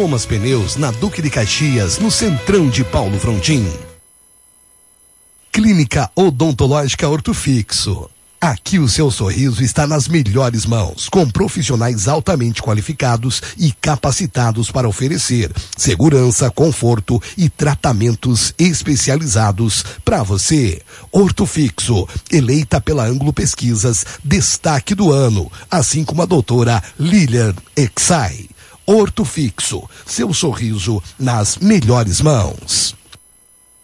Thomas Pneus, na Duque de Caxias, no centrão de Paulo Frontin. Clínica Odontológica Ortofixo. Aqui o seu sorriso está nas melhores mãos, com profissionais altamente qualificados e capacitados para oferecer segurança, conforto e tratamentos especializados para você. Ortofixo, eleita pela Ângulo Pesquisas, destaque do ano, assim como a doutora Lilian Exai. Ortofixo, seu sorriso nas melhores mãos.